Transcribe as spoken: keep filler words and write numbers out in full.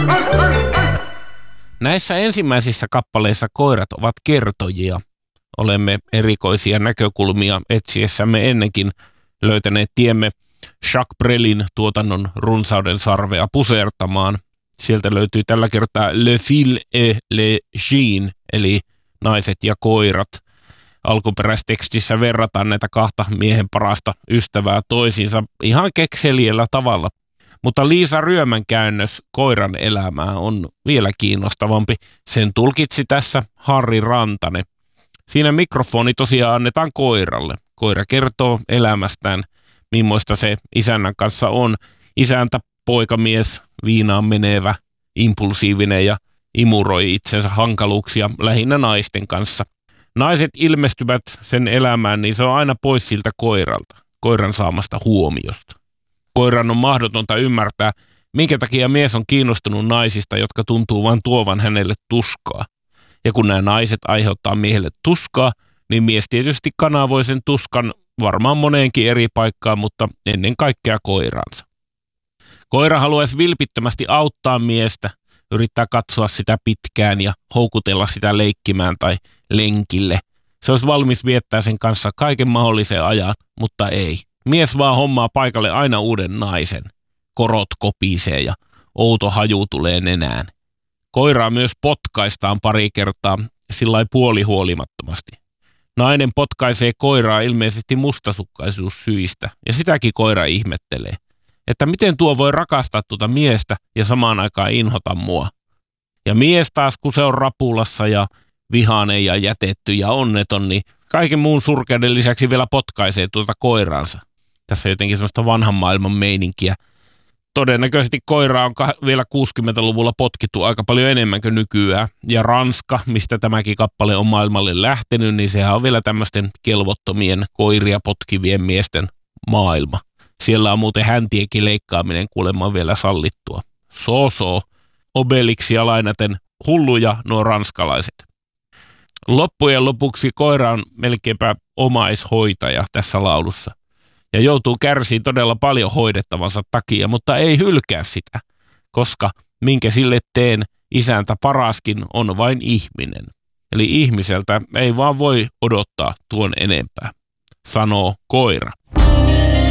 Näissä ensimmäisissä kappaleissa koirat ovat kertojia. Olemme erikoisia näkökulmia etsiessämme ennenkin löytäneet tiemme Jacques Brelin tuotannon runsauden sarvea pusertamaan. Sieltä löytyy tällä kertaa Le Fil et le Chien, eli naiset ja koirat. Alkuperäistekstissä verrataan näitä kahta miehen parasta ystävää toisiinsa ihan kekseliällä tavalla. Mutta Liisa Ryömän käännös koiran elämää on vielä kiinnostavampi. Sen tulkitsi tässä Harri Rantanen. Siinä mikrofoni tosiaan annetaan koiralle. Koira kertoo elämästään, millaista se isännän kanssa on. Isäntä, poikamies, viinaan menevä, impulsiivinen ja imuroi itsensä hankaluuksia lähinnä naisten kanssa. Naiset ilmestyvät sen elämään, niin se on aina pois siltä koiralta, koiran saamasta huomiosta. Koiran on mahdotonta ymmärtää, minkä takia mies on kiinnostunut naisista, jotka tuntuu vain tuovan hänelle tuskaa. Ja kun nämä naiset aiheuttaa miehelle tuskaa, niin mies tietysti kanavoi sen tuskan varmaan moneenkin eri paikkaan, mutta ennen kaikkea koiraansa. Koira haluaisi vilpittömästi auttaa miestä, yrittää katsoa sitä pitkään ja houkutella sitä leikkimään tai lenkille. Se olisi valmis viettää sen kanssa kaiken mahdollisen ajan, mutta ei. Mies vaan hommaa paikalle aina uuden naisen. Korot kopisee ja outo haju tulee nenään. Koiraa myös potkaistaan pari kertaa sillai puolihuolimattomasti. Nainen potkaisee koiraa ilmeisesti mustasukkaisuussyistä ja sitäkin koira ihmettelee, että miten tuo voi rakastaa tuota miestä ja samaan aikaan inhota mua. Ja mies taas, kun se on rapulassa ja vihainen ja jätetty ja onneton, niin kaiken muun surkeuden lisäksi vielä potkaisee tuota koiraansa. Tässä on jotenkin sellaista vanhan maailman meininkiä. Todennäköisesti koiraa on vielä kuusikymmentäluvulla potkittu aika paljon enemmän kuin nykyään. Ja Ranska, mistä tämäkin kappale on maailmalle lähtenyt, niin sehän on vielä tämmöisten kelvottomien koiria potkivien miesten maailma. Siellä on muuten häntienkin leikkaaminen kuulemma vielä sallittua. So-so, Obelixia lainaten hulluja nuo ranskalaiset. Loppujen lopuksi koira on melkeinpä omaishoitaja tässä laulussa. Ja joutuu kärsiin todella paljon hoidettavansa takia, mutta ei hylkää sitä, koska minkä sille teen, isäntä paraskin on vain ihminen. Eli ihmiseltä ei vaan voi odottaa tuon enempää, sanoo koira.